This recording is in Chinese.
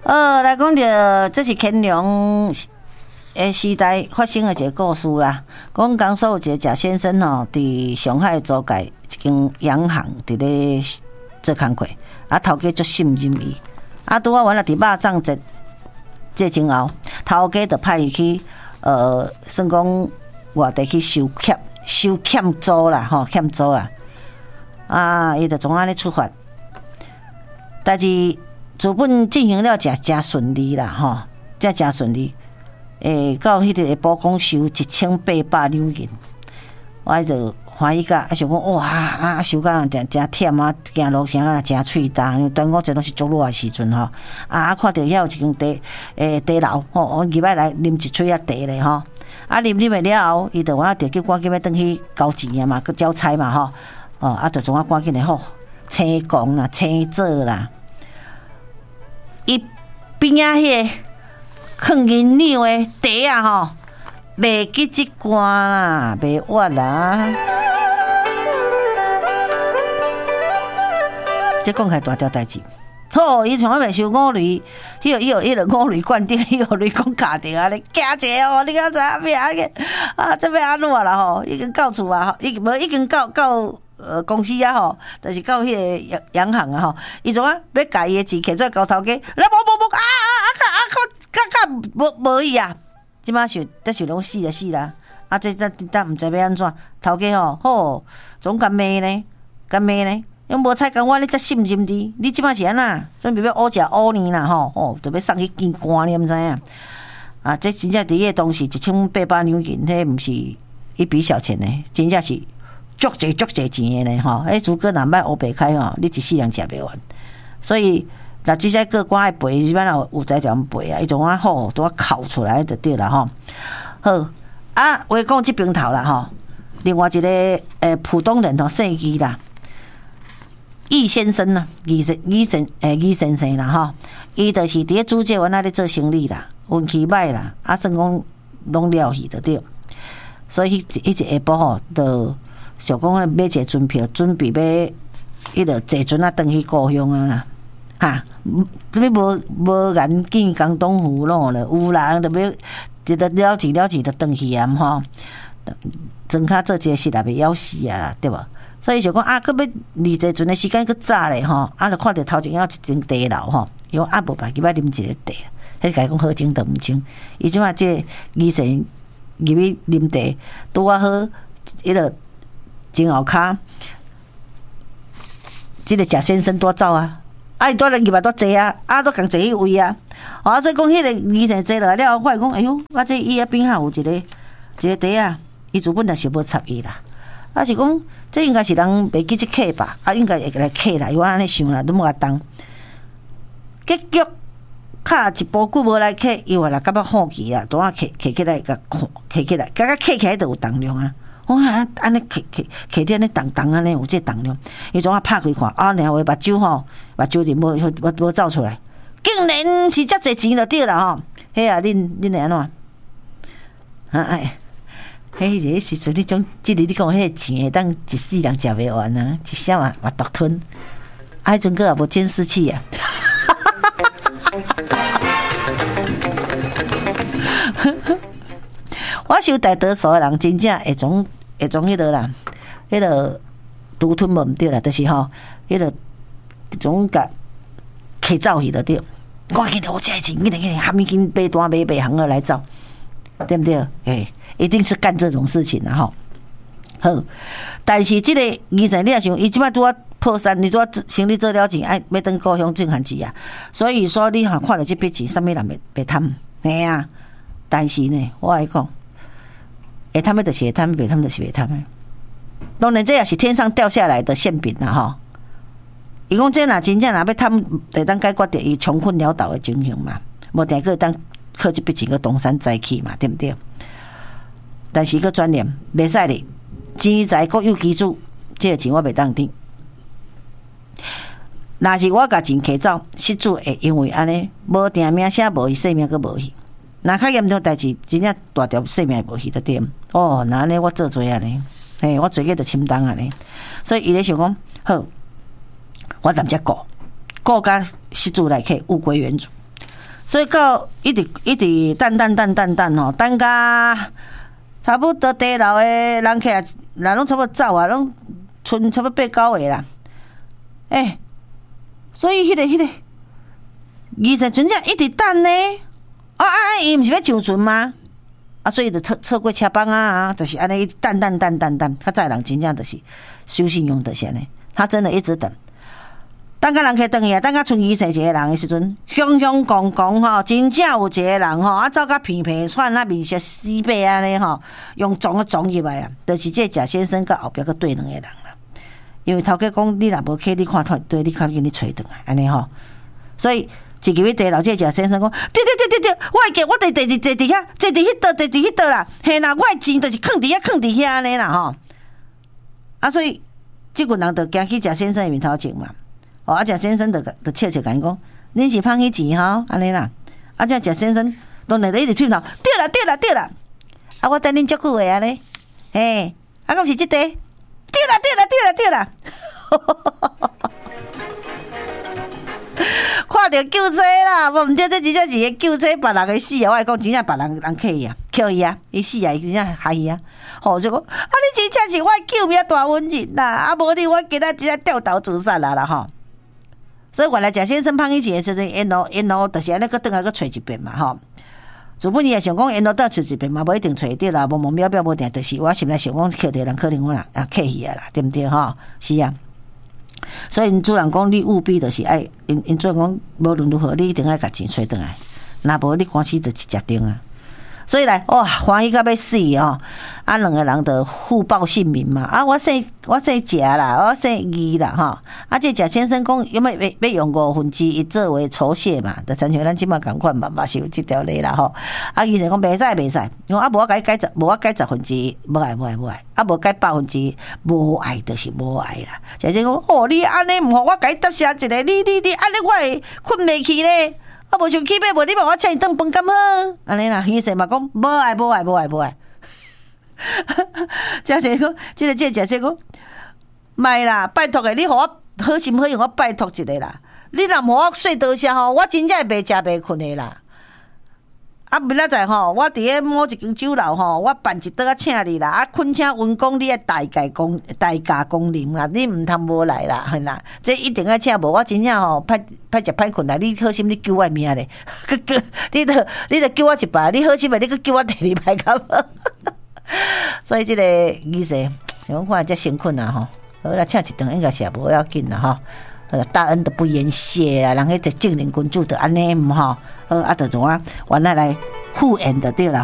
来讲着，这是乾隆时代发生的一个故事啦。讲江苏有一个贾先生吼，伫上海租界一间洋行伫咧做工课，头家足信任伊。拄啊，原来伫肉粽节这前后，头家就派伊去算讲外地去收欠租啦，欠租啦。伊就从安尼出发，代志资本进行了真顺利啦，真顺利。到迄个下晡讲收1800两银，我就欢喜甲，想讲哇收甲真忝啊，行路声啊真喙重，因为端午节拢是足热的时阵吼。看到遐有一间茶楼，我入来啉一喙仔茶咧吼。啉的了后，伊就我就叫赶紧要转去交钱啊嘛，去交差嘛吼。就从赶紧的青光啦、青枣啦，伊边仔迄个放银两的茶啊卖几一罐啦，卖完啦。这讲起来大条代志。伊从来袂收五厘，迄个五厘灌顶，迄个厘讲卡着啊！你惊者你敢知影咩这要安怎啦已经到厝啊，已经到公司啊但是到迄个洋行啊伊怎啊要甲伊的钱摕出来交头家，无伊啊！即马想拢死就死啦！这毋知要安怎？头家总甲骂呢。因无菜讲我你才信任你即摆是安那？准备要乌食乌年啦就要送去见官，你毋知影？这真正伫迄个当时1800两银，迄毋是一笔小钱呢，真正是足侪钱的呢迄诸葛若捌乌白开你一世人食袂完。所以若即些个官爱背，一般有才调背伊种都要考出来就对啦好，话讲即边头啦另外一个浦东人姓易啦。易先生呐，易先生啦伊就是伫咧主街湾那咧做生意啦，运气歹啦，算讲拢了去就对。所以迄一下晡就想讲买一个船票，准备要迄个坐船转去故乡啊啦，你无眼见江东湖咯，有啦，就要一个了钱就转去啊装卡做一个事也袂枵死啊啦，对无？所以想讲佫要离坐船的时间佫早咧就看到头前有一间茶楼伊讲无吧，伊要啉一个茶，迄甲伊讲好情都毋情，伊即马这医生入去啉茶，拄好迄个前后骹，即个贾先生拄走伊拄入来拄坐都共坐迄位所以讲迄个医生坐落来了，我会讲哎哟，这伊边下有一个茶伊主本来是无插伊啦。是讲，这应该是人袂记即客吧？应该会来客啦。我安尼想啦，都无当。结局卡一步久无来客，伊话啦，感觉好奇啊，拄客起来，甲客起来，客起来就有重量啊。我看安尼客伫安尼重安尼有这重量，伊总拍开看，然后目睭就无走出来，竟然是遮侪钱就对啦迄恁会安怎？迄个时阵，你讲即个你讲迄个钱会当一世人食袂完啊，一下嘛独吞，迄阵个也无监视器啊。我想大多数的人真正会从迄个啦，迄个独吞无毋对啦，就是迄个种甲摕走去就对。赶紧我这钱，紧点，还没紧背单买白行了来走，对不对？一定是干这种事情好，但是这个医生你也想，伊即摆拄啊破产，你拄啊生意做了钱，要等故乡种番薯啊。所以说你看到这笔钱，啥物人袂贪？但是呢，我来讲，会贪的就是会贪，袂贪就是袂贪的。当然，这也是天上掉下来的馅饼啦伊讲这若真正若要贪，会当解决掉伊穷困潦倒的情形嘛，无定个当靠这笔钱个东山再起嘛，对不对？但是个转念袂使哩，钱财各有基础，这个钱我袂当顶。若是我甲钱摕走，失主会因为安尼无定名声无去，性命佫无去。若较严重代志，真正大条性命无去得点。那安尼我做做啊呢？我做个就轻重啊呢。所以伊咧想讲，好，我暂时顾甲失主来客物归原主。 所以到一直等吼，等甲差不多地楼的人客人拢差不多走啊，拢剩差不多8、9个啦。所以迄个20船只一直等呢。伊毋是要上船吗？所以就错过车帮啊，就是安尼等，较早人真正就是守信用就是安尼，他真的一直等。等甲人客转去啊，等甲剩20一个人的时阵，雄公吼，真正有一个人吼，走甲皮皮喘啊，面色死白安尼吼，用撞入来啊，就是这贾先生甲后壁个对2个人啦。因为头家讲，你若无去，你看对，你赶紧你找转来安尼吼。所以一入去地牢，这贾先生讲，对，我会记，我第二坐伫遐，坐伫迄倒啦，嘿啦，我的钱就是囥伫遐安尼啦吼。所以这群人就行去贾先生的面头前嘛。贾先生就笑甲因讲，恁是捧迄钱吼，安尼啦。这贾先生当然就一直点头，对啦。我等恁足久的安尼，敢是即个？对啦。看到救车啦，无毋对，这真正是救车别人的死啊！我讲真正别人客伊啊，扣伊啊，伊死啊，伊真正害伊啊！就讲你真正是我救命大恩人啦！无你我今仔真正掉头自杀啦吼。所以原来贾先生捧伊钱的时阵，因路就是安尼，搁倒来搁找一遍嘛吼。主本伊也想讲，因路倒找一遍嘛，无一定找得到啦，无标无定，就是我心内想讲，扣着人可能我啦客伊啊啦，对毋对吼？是啊。所以因主人讲，你务必就是爱因主人讲，无论如何，你一定爱甲钱找转来，若无你官司就是食定啊。所以来欢喜到要死哦！2个人就互报姓名嘛。我姓贾啦，我姓义啦吼。这贾先生讲，要用1/5作为酬谢嘛，就亲像咱即马共款嘛，嘛是有即条例啦吼。医生讲袂使，因为无我改10%，无爱，无爱，无改100%，无爱就是无爱啦。贾先生讲，你安尼毋好，我甲你搭车一个，你安尼我会困袂去咧。无想起买，无你帮我请伊顿饭敢好？安尼啦，医生嘛讲无爱。贾先生讲，这个贾先生讲，卖啦，拜托诶，你互我好心好用，我拜托一个啦。你若无我睡倒车吼，我真正会袂食袂困诶啦。明仔载吼，我伫咧某一间酒楼吼，我办一桌请你啦。恳请员工你代价供啉啦，你毋通无来啦，嘿啦，这一定要请，无我真正吼歹食歹困啦。你好心你救我命咧，你著救我一摆，你好心诶，你搁救我第2摆敢无？所以这个医生想看这辛苦啊吼，好啦，请一顿应该是也无要紧啦吼。大恩的不言谢啊，人迄只正人君主的安尼吼，就怎啊，原来来敷衍的对啦。